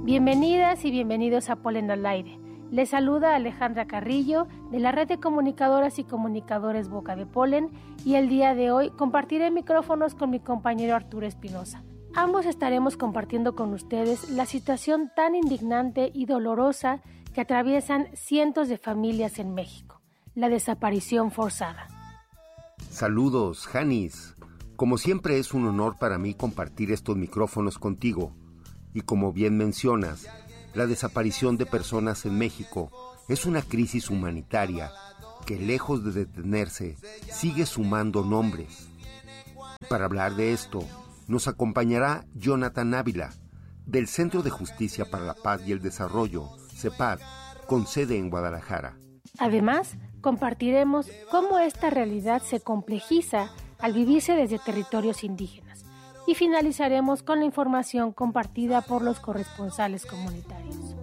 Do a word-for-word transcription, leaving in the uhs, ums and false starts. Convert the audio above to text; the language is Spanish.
Bienvenidas y bienvenidos a Polen al Aire. Les saluda Alejandra Carrillo de la Red de Comunicadoras y Comunicadores Boca de Polen y el día de hoy compartiré micrófonos con mi compañero Arturo Espinosa. Ambos estaremos compartiendo con ustedes la situación tan indignante y dolorosa que atraviesan cientos de familias en México, la desaparición forzada. Saludos, Janis. Como siempre es un honor para mí compartir estos micrófonos contigo. Y como bien mencionas, la desaparición de personas en México es una crisis humanitaria que, lejos de detenerse, sigue sumando nombres. Para hablar de esto, nos acompañará Jonathan Ávila, del Centro de Justicia para la Paz y el Desarrollo, CEPAD, con sede en Guadalajara. Además, compartiremos cómo esta realidad se complejiza al vivirse desde territorios indígenas. Y finalizaremos con la información compartida por los corresponsales comunitarios.